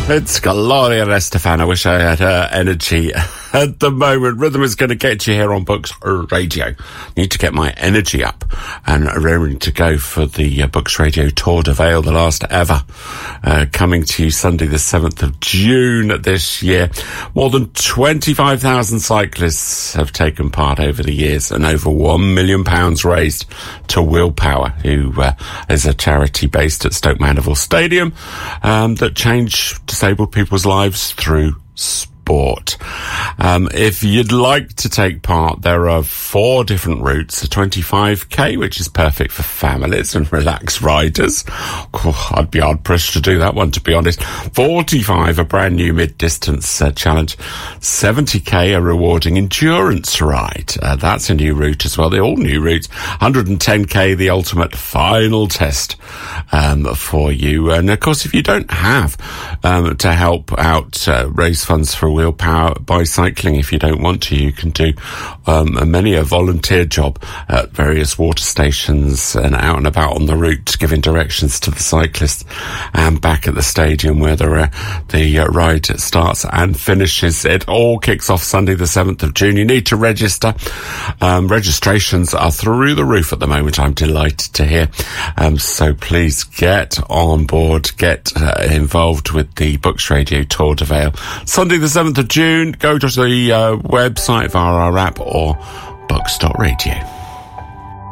It's Gloria Estefan. I wish I had her energy at the moment. Rhythm is going to get you here on Books Radio. Need to get my energy up and raring to go for the Books Radio Tour de Vale, the last ever, coming to you Sunday the 7th of June this year. More than 25,000 cyclists have taken part over the years and over £1 million raised to Willpower, who is a charity based at Stoke Mandeville Stadium that changed disabled people's lives through sport. If you'd like to take part, there are 4 different routes. A 25k, which is perfect for families and relaxed riders. I'd be hard pressed to do that one, to be honest. 45, a brand new mid-distance challenge. 70k, a rewarding endurance ride. That's a new route as well. They're all new routes. 110k, the ultimate final test for you. And of course, if you don't have to help out raise funds for Willpower by cycling, if you don't want to, you can do many a volunteer job at various water stations and out and about on the route, giving directions to the cyclists, and back at the stadium where the ride starts and finishes. It all kicks off Sunday the 7th of June. You need to register. Registrations are through the roof at the moment, I'm delighted to hear. So please get on board, get involved with the Books Radio Tour de Vale. Sunday the 7th of June, go to the website via our app or books.radio.